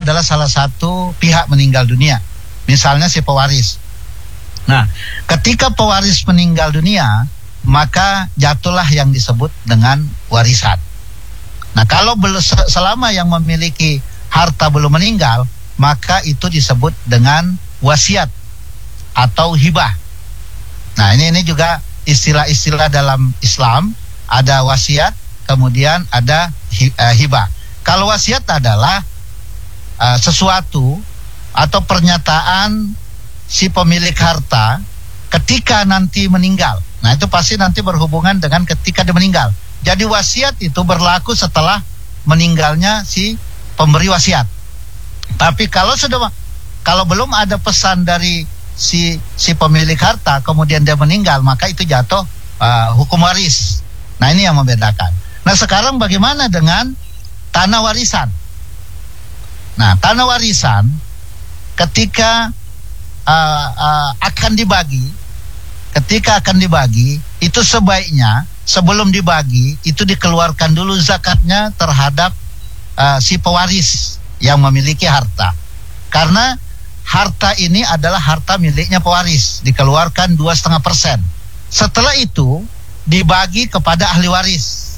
adalah salah satu pihak meninggal dunia, misalnya si pewaris. Nah, ketika pewaris meninggal dunia, maka jatuhlah yang disebut dengan warisan. Nah, kalau selama yang memiliki harta belum meninggal, maka itu disebut dengan wasiat atau hibah. Nah, ini juga istilah-istilah dalam Islam, ada wasiat, kemudian ada hibah. Kalau wasiat adalah sesuatu atau pernyataan si pemilik harta ketika nanti meninggal. Nah, itu pasti nanti berhubungan dengan ketika dia meninggal. Jadi wasiat itu berlaku setelah meninggalnya si pemberi wasiat. Tapi kalau belum ada pesan dari si pemilik harta, kemudian dia meninggal, maka itu jatuh hukum waris. Nah, ini yang membedakan. Nah, sekarang bagaimana dengan tanah warisan? Nah, tanah warisan ketika akan dibagi, itu sebaiknya sebelum dibagi itu dikeluarkan dulu zakatnya terhadap si pewaris yang memiliki harta. Karena harta ini adalah harta miliknya pewaris, dikeluarkan 2,5%. Setelah itu dibagi kepada ahli waris.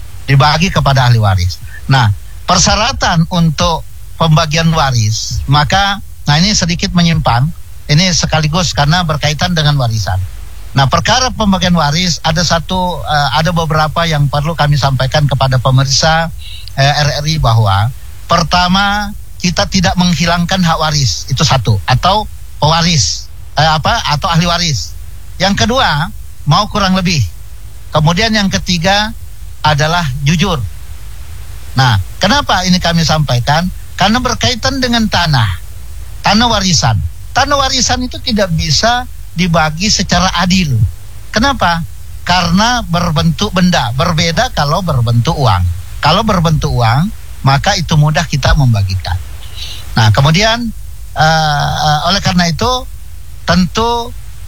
Nah, persyaratan untuk pembagian waris, nah ini sedikit menyimpang, ini sekaligus karena berkaitan dengan warisan. Nah, perkara pembagian waris ada beberapa yang perlu kami sampaikan kepada pemirsa RRI, bahwa pertama, kita tidak menghilangkan hak waris, itu satu, atau pewaris atau ahli waris. Yang kedua, mau kurang lebih. Kemudian yang ketiga adalah jujur. Nah, kenapa ini kami sampaikan? Karena berkaitan dengan tanah warisan. Tanah warisan itu tidak bisa dibagi secara adil. Kenapa? Karena berbentuk benda. Berbeda kalau berbentuk uang. Kalau berbentuk uang, maka itu mudah kita membagikan. Nah, kemudian oleh karena itu tentu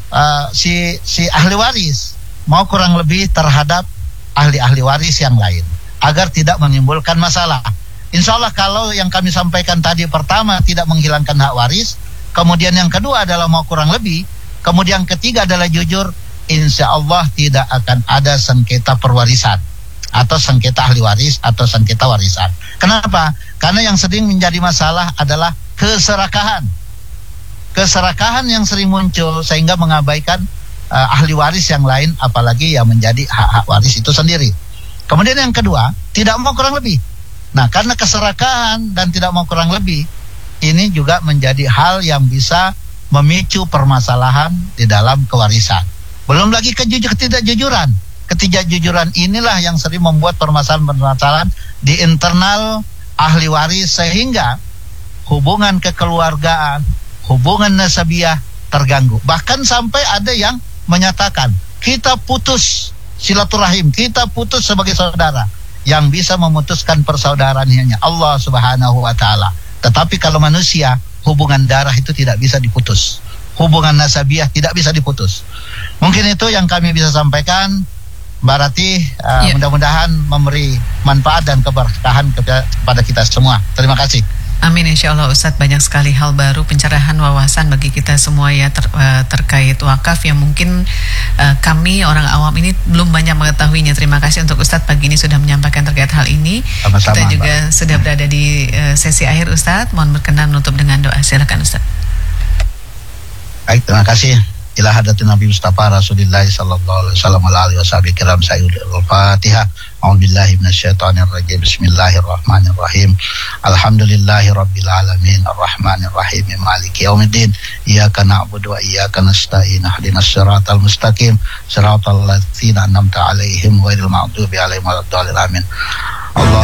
si ahli waris mau kurang lebih terhadap ahli waris yang lain agar tidak menimbulkan masalah. Insya Allah kalau yang kami sampaikan tadi, pertama tidak menghilangkan hak waris, kemudian yang kedua adalah mau kurang lebih, kemudian ketiga adalah jujur, insya Allah tidak akan ada sengketa perwarisan atau sengketa ahli waris atau sengketa warisan. Kenapa? Karena yang sering menjadi masalah adalah keserakahan yang sering muncul sehingga mengabaikan ahli waris yang lain, apalagi yang menjadi hak waris itu sendiri. Kemudian yang kedua, tidak mau kurang lebih. Nah, karena keserakahan dan tidak mau kurang lebih, ini juga menjadi hal yang bisa memicu permasalahan di dalam kewarisan. Belum lagi ketidakjujuran. Ketidakjujuran inilah yang sering membuat permasalahan di internal ahli waris, sehingga hubungan kekeluargaan, hubungan nasabiah terganggu. Bahkan sampai ada yang menyatakan, kita putus silaturahim, kita putus sebagai saudara. Yang bisa memutuskan persaudaraan hanya Allah Subhanahu wa Ta'ala. Tetapi kalau manusia, hubungan darah itu tidak bisa diputus, hubungan nasabiah tidak bisa diputus. Mungkin itu yang kami bisa sampaikan, Mbak Ratih. Mudah-mudahan memberi manfaat dan keberkahan kepada kita semua. Terima kasih. Amin, insya Allah Ustadz. Banyak sekali hal baru, pencerahan wawasan bagi kita semua ya terkait wakaf yang mungkin kami orang awam ini belum banyak mengetahuinya. Terima kasih untuk Ustadz pagi ini sudah menyampaikan terkait hal ini. Sama-sama, kita juga Mbak sudah berada di sesi akhir Ustadz. Mohon berkenan menutup dengan doa. Silakan Ustadz. Baik, terima kasih. Ila hadatin Nabi Mustafa Rasulullah sallallahu alaihi wasallam wa alihi wasallam kiram sayyidul Fatihah. A'udzubillahi minasyaitonir rajim. Bismillahirrahmanirrahim. Alhamdulillahi rabbil alamin arrahmanir rahim maliki yaumiddin. Iyyaka na'budu wa iyyaka nasta'in. Ihdinas siratal mustaqim. Siratal ladzina an'amta 'alaihim ghairil maghdubi 'alaihim waladdallin. Amin. Allah